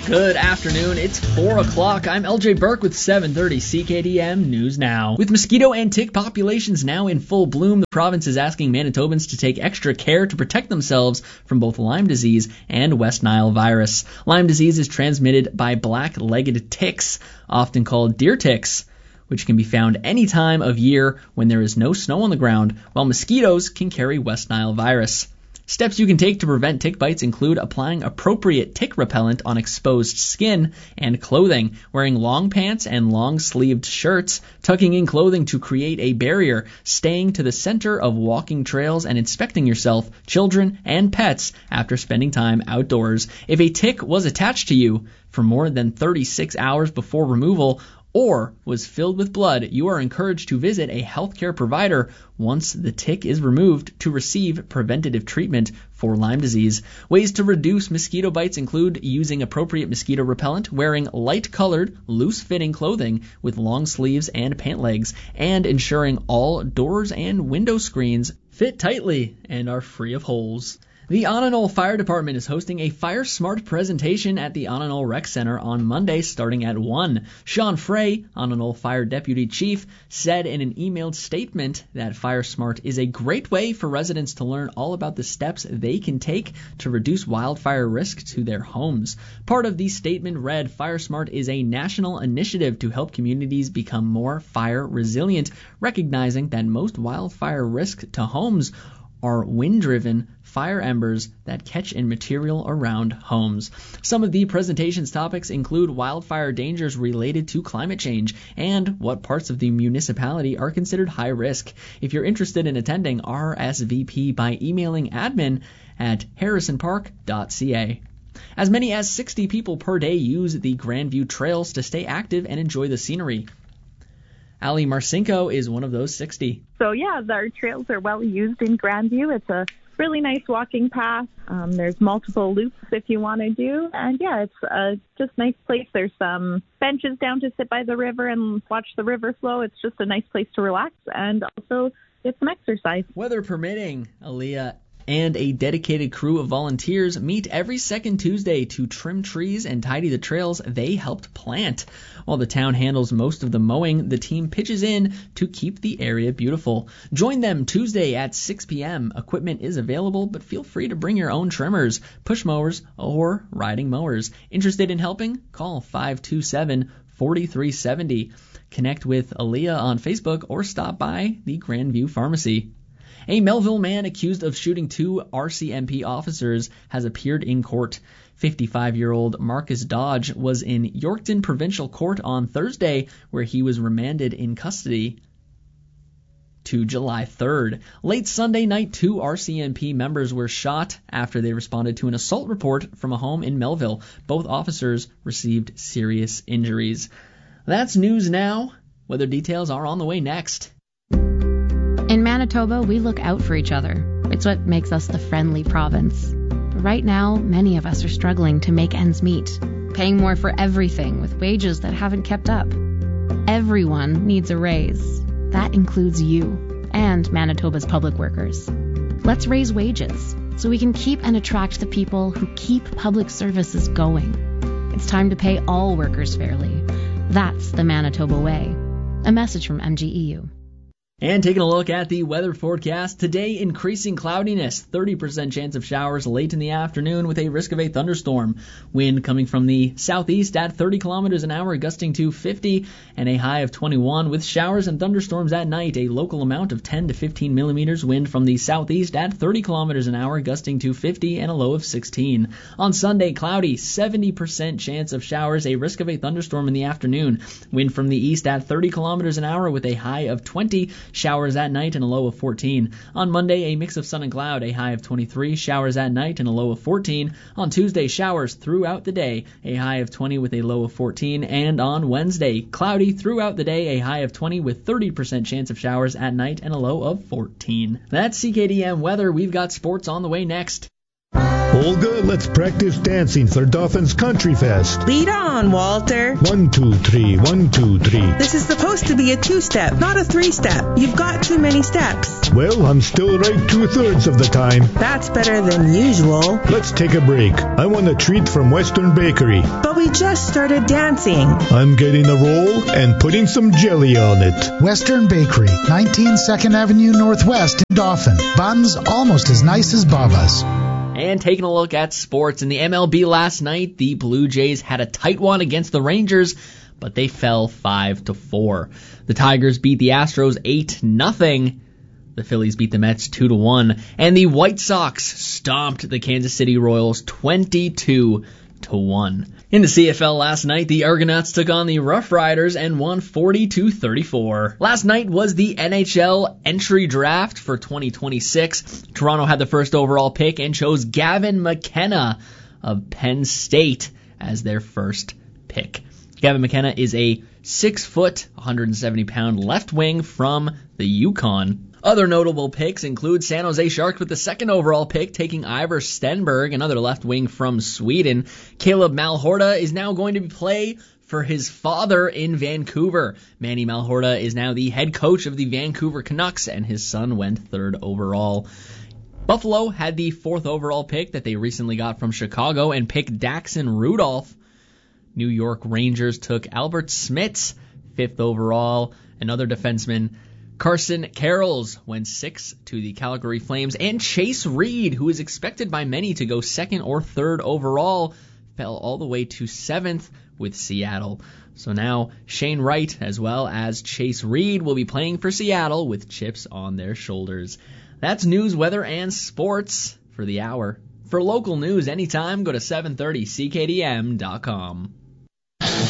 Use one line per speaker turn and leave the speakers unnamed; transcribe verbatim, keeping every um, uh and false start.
Good afternoon. It's four o'clock. I'm L J Burke with seven thirty C K D M News Now. With mosquito and tick populations now in full bloom, the province is asking Manitobans to take extra care to protect themselves from both Lyme disease and West Nile virus. Lyme disease is transmitted by black-legged ticks, often called deer ticks, which can be found any time of year when there is no snow on the ground, while mosquitoes can carry West Nile virus. Steps you can take to prevent tick bites include applying appropriate tick repellent on exposed skin and clothing, wearing long pants and long-sleeved shirts, tucking in clothing to create a barrier, staying to the center of walking trails, and inspecting yourself, children, and pets after spending time outdoors. If a tick was attached to you for more than thirty-six hours before removal, or was filled with blood, you are encouraged to visit a healthcare provider once the tick is removed to receive preventative treatment for Lyme disease. Ways to reduce mosquito bites include using appropriate mosquito repellent, wearing light-colored, loose-fitting clothing with long sleeves and pant legs, and ensuring all doors and window screens fit tightly and are free of holes. The Onanol Fire Department is hosting a Fire Smart presentation at the Onanol Rec Center on Monday starting at one. Sean Frey, Onanol Fire Deputy Chief, said in an emailed statement that Fire Smart is a great way for residents to learn all about the steps they can take to reduce wildfire risk to their homes. Part of the statement read, Fire Smart is a national initiative to help communities become more fire resilient, recognizing that most wildfire risk to homes are wind-driven fire embers that catch in material around homes. Some of the presentation's topics include wildfire dangers related to climate change and what parts of the municipality are considered high risk. If you're interested in attending, R S V P by emailing admin at harrison park dot c a. As many as sixty people per day use the Grandview trails to stay active and enjoy the scenery. Ali Marcinko is one of those sixty.
So yeah, our trails are well used in Grandview. It's a really nice walking path. Um, there's multiple loops if you want to do. And yeah, it's a just nice place. There's some benches down to sit by the river and watch the river flow. It's just a nice place to relax and also get some exercise.
Weather permitting, Aaliyah and a dedicated crew of volunteers meet every second Tuesday to trim trees and tidy the trails they helped plant. While the town handles most of the mowing, the team pitches in to keep the area beautiful. Join them Tuesday at six p.m. Equipment is available, but feel free to bring your own trimmers, push mowers, or riding mowers. Interested in helping? Call five two seven, four three seven zero. Connect with Aaliyah on Facebook or stop by the Grandview Pharmacy. A Melville man accused of shooting two R C M P officers has appeared in court. fifty-five-year-old Marcus Dodge was in Yorkton Provincial Court on Thursday, where he was remanded in custody to July third. Late Sunday night, two R C M P members were shot after they responded to an assault report from a home in Melville. Both officers received serious injuries. That's news now. Weather details are on the way next.
In Manitoba, we look out for each other. It's what makes us the friendly province. But right now, many of us are struggling to make ends meet, paying more for everything with wages that haven't kept up. Everyone needs a raise. That includes you and Manitoba's public workers. Let's raise wages so we can keep and attract the people who keep public services going. It's time to pay all workers fairly. That's the Manitoba way. A message from M G E U.
And taking a look at the weather forecast, today increasing cloudiness, thirty percent chance of showers late in the afternoon with a risk of a thunderstorm. Wind coming from the southeast at thirty kilometers an hour, gusting to fifty, and a high of twenty-one with showers and thunderstorms at night, a local amount of ten to fifteen millimeters. Wind from the southeast at thirty kilometers an hour, gusting to fifty, and a low of sixteen. On Sunday, cloudy, seventy percent chance of showers, a risk of a thunderstorm in the afternoon. Wind from the east at thirty kilometers an hour with a high of twenty. Showers at night and a low of fourteen. On Monday, a mix of sun and cloud, a high of twenty-three. Showers at night and a low of fourteen. On Tuesday, showers throughout the day, a high of twenty with a low of fourteen. And on Wednesday, cloudy throughout the day, a high of twenty with thirty percent chance of showers at night and a low of fourteen. That's C K D M weather. We've got sports on the way next.
Olga, let's practice dancing for Dolphins Country Fest.
Lead on, Walter.
One, two, three, one, two, three.
This is supposed to be a two-step, not a three-step. You've got too many steps.
Well, I'm still right two-thirds of the time.
That's better than usual.
Let's take a break. I want a treat from Western Bakery.
But we just started dancing.
I'm getting a roll and putting some jelly on it.
Western Bakery, nineteen second Avenue Northwest in Dauphin. Buns almost as nice as Baba's.
And taking a look at sports, in the M L B last night, the Blue Jays had a tight one against the Rangers, but they fell five to four. The Tigers beat the Astros eight nothing. The Phillies beat the Mets two to one, and the White Sox stomped the Kansas City Royals twenty-two to one. In the C F L last night, the Argonauts took on the Rough Riders and won forty-two thirty-four. Last night was the N H L entry draft for twenty twenty-six. Toronto had the first overall pick and chose Gavin McKenna of Penn State as their first pick. Gavin McKenna is a six foot, one hundred seventy pound left wing from the Yukon. Other notable picks include San Jose Sharks with the second overall pick, taking Ivar Stenberg, another left wing from Sweden. Caleb Malhorta is now going to play for his father in Vancouver. Manny Malhorta is now the head coach of the Vancouver Canucks, and his son went third overall. Buffalo had the fourth overall pick that they recently got from Chicago and picked Daxon Rudolph. New York Rangers took Albert Smits, fifth overall, another defenseman. Carson Carrolls went sixth to the Calgary Flames, and Chase Reed, who is expected by many to go second or third overall, fell all the way to seventh with Seattle. So now Shane Wright as well as Chase Reed will be playing for Seattle with chips on their shoulders. That's news, weather, and sports for the hour. For local news anytime, go to seven thirty C K D M dot com.